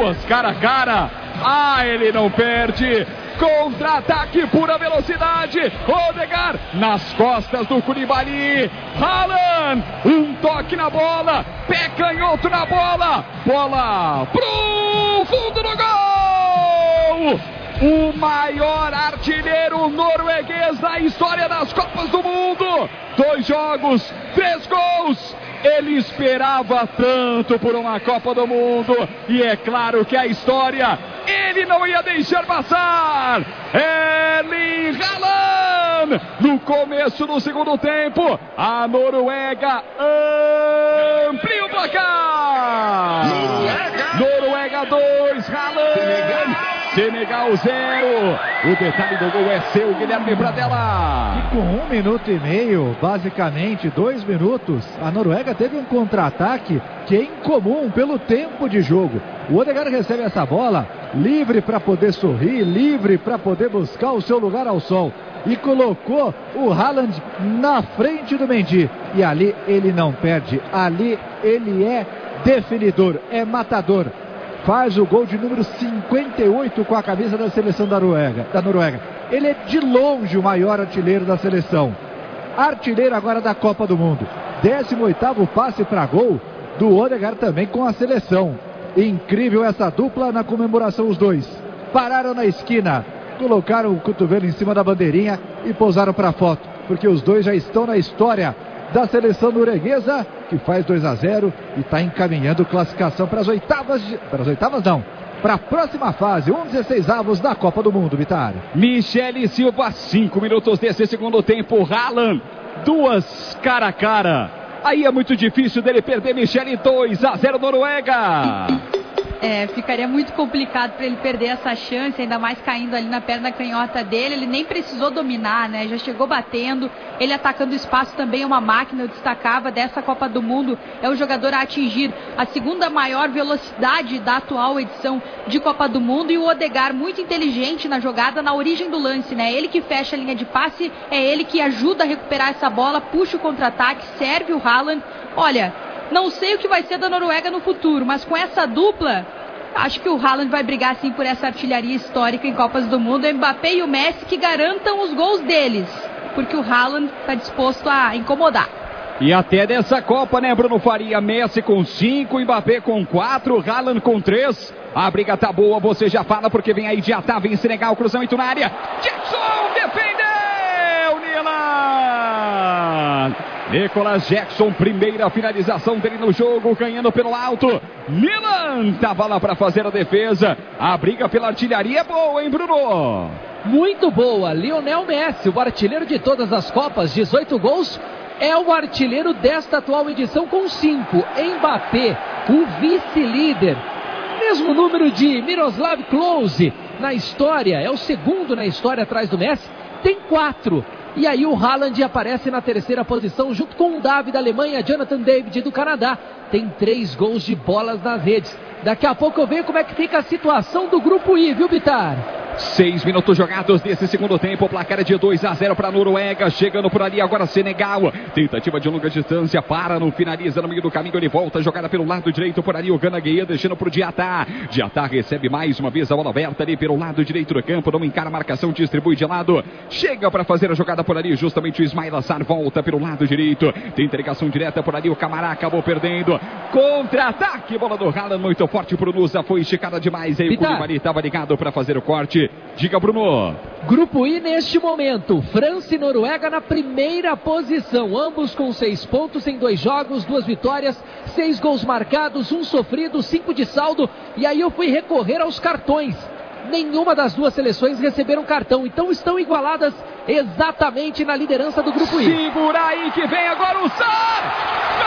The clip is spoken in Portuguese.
Duas cara a cara. Ele não perde. Contra-ataque, pura velocidade. Odegaard nas costas do Koulibaly. Haaland, um toque na bola. Pé canhoto na bola. Bola pro fundo do gol. O maior artilheiro norueguês da história das Copas do Mundo. 2 jogos, 3 gols. Ele esperava tanto por uma Copa do Mundo. E é claro que a história ele não ia deixar passar. Erling Haaland. No começo do segundo tempo, a Noruega amplia o placar. Noruega 2, Haaland. Senegal 0. O detalhe do gol é seu, Guilherme Pradella. E com 1 minuto e meio, basicamente 2 minutos, a Noruega teve um contra-ataque que é incomum pelo tempo de jogo. O Odegaard recebe essa bola livre para poder sorrir, livre para poder buscar o seu lugar ao sol. E colocou o Haaland na frente do Mendy. E ali ele não perde. Ali ele é definidor, é matador. Faz o gol de número 58 com a camisa da seleção da Noruega. Ele é de longe o maior artilheiro da seleção. Artilheiro agora da Copa do Mundo. 18º passe para gol do Odegaard também com a seleção. Incrível essa dupla na comemoração os dois. Pararam na esquina, colocaram o cotovelo em cima da bandeirinha e pousaram para foto. Porque os dois já estão na história da seleção norueguesa, que faz 2-0 e está encaminhando classificação para as oitavas, para a próxima fase, 16avos da Copa do Mundo, Vitar. Michele Silva, 5 minutos desse segundo tempo. Haaland, 2 cara a cara. Aí é muito difícil dele perder. Michele, 2-0 Noruega. Ficaria muito complicado para ele perder essa chance, ainda mais caindo ali na perna canhota dele. Ele nem precisou dominar, né? Já chegou batendo, ele atacando o espaço também é uma máquina. Eu destacava dessa Copa do Mundo, é o jogador a atingir a segunda maior velocidade da atual edição de Copa do Mundo. E o Odegaard muito inteligente na jogada, na origem do lance, né? Ele que fecha a linha de passe, é ele que ajuda a recuperar essa bola, puxa o contra-ataque, serve o Haaland. Olha, não sei o que vai ser da Noruega no futuro, mas com essa dupla, acho que o Haaland vai brigar sim por essa artilharia histórica em Copas do Mundo. O Mbappé e o Messi que garantam os gols deles, porque o Haaland está disposto a incomodar. E até dessa Copa, né, Bruno Faria? Messi com 5, Mbappé com 4, Haaland com 3. A briga tá boa, você já fala, porque vem aí Diatá, vem Senegal, cruzamento na área. Jackson defendeu, Nilan. Nicolas Jackson, primeira finalização dele no jogo, ganhando pelo alto. Milan tava lá para fazer a defesa. A briga pela artilharia é boa, hein, Bruno? Muito boa. Lionel Messi, o artilheiro de todas as Copas, 18 gols, é o artilheiro desta atual edição com 5. Mbappé, o vice-líder, mesmo número de Miroslav Klose na história, é o segundo na história atrás do Messi, tem 4. E aí o Haaland aparece na terceira posição junto com o Davi da Alemanha, Jonathan David do Canadá. Tem 3 gols de bolas nas redes. Daqui a pouco eu vejo como é que fica a situação do grupo I, viu, Bitar? 6 minutos jogados desse segundo tempo. O placar é de 2-0 para a Noruega. Chegando por ali agora Senegal. Tentativa de longa distância. Não finaliza no meio do caminho. Ele volta. Jogada pelo lado direito por ali. O Gana Gueye deixando para o Diatá. Diatá recebe mais uma vez a bola aberta ali pelo lado direito do campo. Não encara a marcação. Distribui de lado. Chega para fazer a jogada por ali. Justamente o Ismail Assar volta pelo lado direito. Tem ligação direta por ali. O Camará acabou perdendo. Contra-ataque. Bola do Haaland muito forte para o Nusa. Foi esticada demais. Aí o Koulibaly estava ligado para fazer o corte. Diga, Bruno. Grupo I neste momento, França e Noruega na primeira posição, ambos com 6 pontos em 2 jogos, 2 vitórias, 6 gols marcados, 1 sofrido, 5 de saldo. E aí eu fui recorrer aos cartões. Nenhuma das duas seleções receberam cartão, então estão igualadas exatamente na liderança do grupo I. Segura aí que vem agora o Sar!